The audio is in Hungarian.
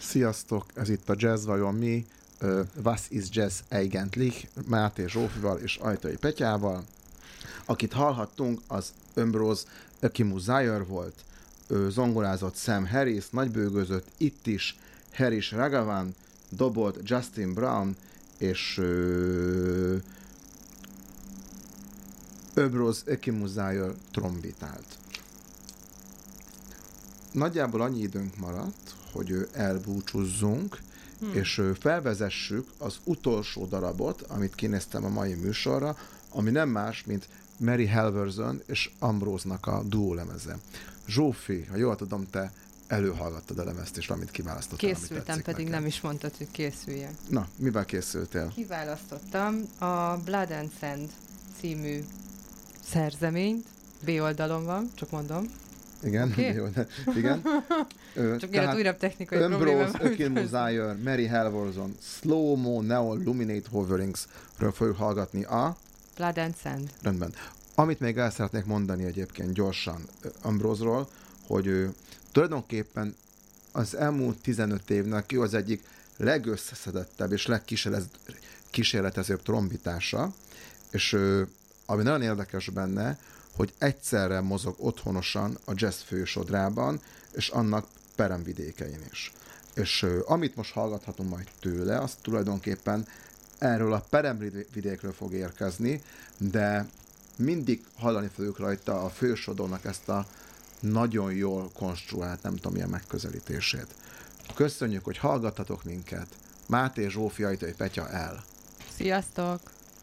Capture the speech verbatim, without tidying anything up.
Sziasztok, ez itt a Jazz Vajon mi, uh, Was ist Jazz eigentlich, Máté Zsófival és Ajtai Petyával. Akit hallhattunk, az Ambrose Akinmusire volt, ő zongorázott Sam Harris, nagybőgözött itt is Harish Raghavan, dobolt Justin Brown, és uh, Ambrose Akinmusire trombitált. Nagyjából annyi időnk maradt, hogy elbúcsúzzunk, hmm. és felvezessük az utolsó darabot, amit kinéztem a mai műsorra, ami nem más, mint Mary Halvorson és Ambrose-nak a duólemeze. Zsófi, ha jól tudom, te előhallgattad a lemezt, és valamit kiválasztottál, Készültem, pedig neked. Nem is mondtad, hogy készüljek. Na, mivel készültél? Kiválasztottam a Blood and Sand című szerzeményt, B oldalon van, csak mondom. Igen, okay. Jó, de, igen. Csak mielőtt újabb technikai problémám. Ambrose Akinmusire, Mary Halvorson, Slow-Mo Neon Luminate Hoverings-ről fogjuk hallgatni a... Blood and Sand. Rendben. Amit még el szeretnék mondani egyébként gyorsan Ambrose-ról, hogy ő tulajdonképpen az elmúlt tizenöt évnek ő az egyik legösszeszedettebb és legkísérletezőbb trombitása, és ő, ami nagyon érdekes benne, hogy egyszerre mozog otthonosan a jazz fősodrában, és annak peremvidékein is. És uh, amit most hallgathatunk majd tőle, az tulajdonképpen erről a peremvidékről fog érkezni, de mindig hallani fogjuk rajta a fősodornak ezt a nagyon jól konstruált, nem tudom milyen megközelítését. Köszönjük, hogy hallgattatok minket. Máté Zsófi, Ajtai Petya el. Sziasztok!